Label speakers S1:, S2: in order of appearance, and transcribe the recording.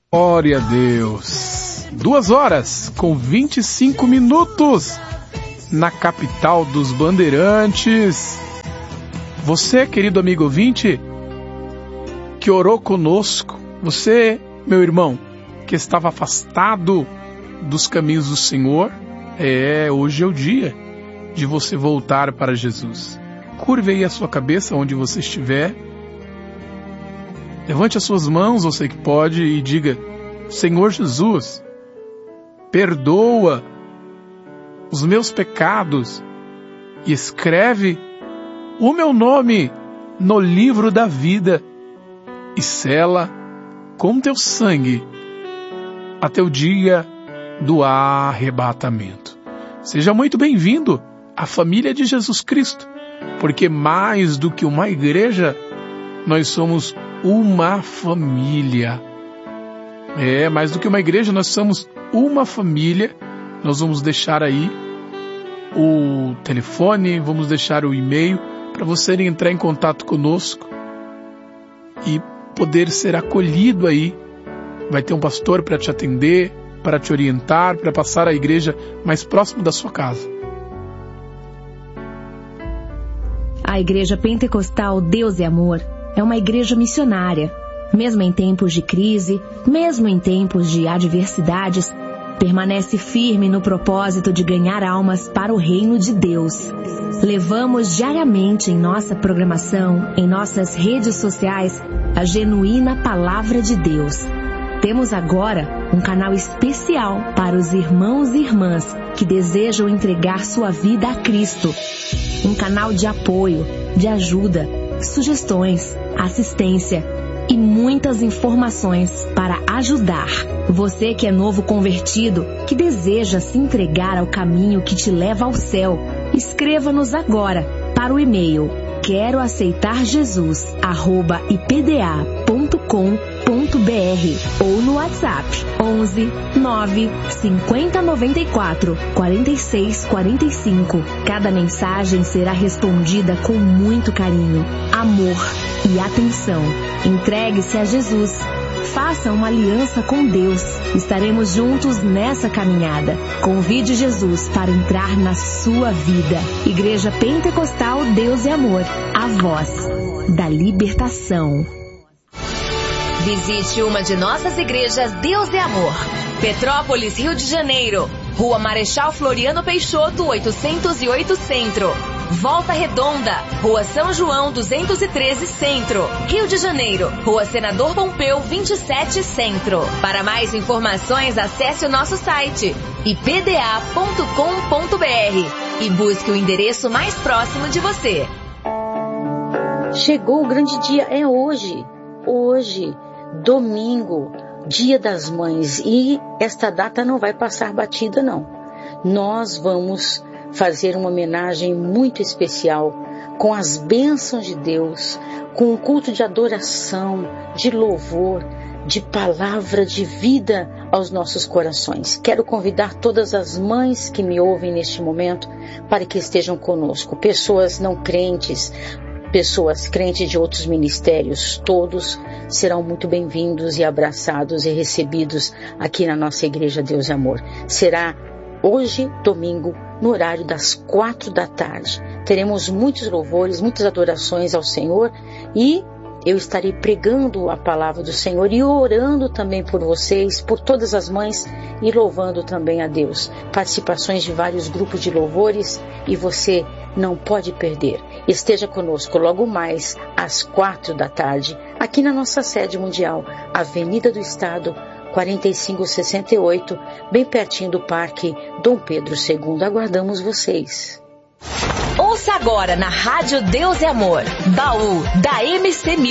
S1: Glória a Deus. 2h25 na capital dos bandeirantes. Você, querido amigo ouvinte, que orou conosco, você, meu irmão, que estava afastado dos caminhos do Senhor, hoje é o dia de você voltar para Jesus. Curve aí a sua cabeça onde você estiver. Levante as suas mãos, você que pode, e diga: Senhor Jesus, perdoa os meus pecados e escreve o meu nome no livro da vida e sela com teu sangue até o dia do arrebatamento. Seja muito bem-vindo à família de Jesus Cristo, porque mais do que uma igreja, nós somos uma família. Mais do que uma igreja, nós somos uma família. Nós vamos deixar aí o telefone, vamos deixar o e-mail para você entrar em contato conosco e poder ser acolhido aí. Vai ter um pastor para te atender, para te orientar, para passar a igreja mais próximo da sua casa.
S2: A Igreja Pentecostal Deus e Amor é uma igreja missionária. Mesmo em tempos de crise, mesmo em tempos de adversidades, permanece firme no propósito de ganhar almas para o reino de Deus. Levamos diariamente em nossa programação, em nossas redes sociais, a genuína palavra de Deus. Temos agora um canal especial para os irmãos e irmãs que desejam entregar sua vida a Cristo. Um canal de apoio, de ajuda, sugestões, assistência e muitas informações para ajudar. Você que é novo convertido, que deseja se entregar ao caminho que te leva ao céu, escreva-nos agora para o e-mail queroaceitarjesus@ipda.com.br ou no WhatsApp 11 9 50 94 46 45. Cada mensagem será respondida com muito carinho, amor e atenção. Entregue-se a Jesus. Faça uma aliança com Deus. Estaremos juntos nessa caminhada. Convide Jesus para entrar na sua vida. Igreja Pentecostal Deus e Amor, a voz da libertação.
S3: Visite uma de nossas igrejas Deus e Amor. Petrópolis, Rio de Janeiro. Rua Marechal Floriano Peixoto, 808 Centro. Volta Redonda, Rua São João 213 Centro, Rio de Janeiro, Rua Senador Pompeu 27 Centro. Para mais informações, acesse o nosso site ipda.com.br e busque o endereço mais próximo de você.
S4: Chegou o grande dia, é hoje, domingo, Dia das Mães, e esta data não vai passar batida não. Nós vamos fazer uma homenagem muito especial, com as bênçãos de Deus, com um culto de adoração, de louvor, de palavra de vida aos nossos corações. Quero convidar todas as mães que me ouvem neste momento para que estejam conosco, pessoas não crentes, pessoas crentes de outros ministérios, todos serão muito bem-vindos e abraçados e recebidos aqui na nossa Igreja Deus e Amor. Será hoje, domingo, no horário das 4 da tarde. Teremos muitos louvores, muitas adorações ao Senhor, e eu estarei pregando a palavra do Senhor e orando também por vocês, por todas as mães, e louvando também a Deus. Participações de vários grupos de louvores, e você não pode perder. Esteja conosco logo mais às 4 da tarde, aqui na nossa sede mundial, Avenida do Estado, 4568, bem pertinho do Parque Dom Pedro II. Aguardamos vocês.
S3: Ouça agora na Rádio Deus e Amor, Baú da MC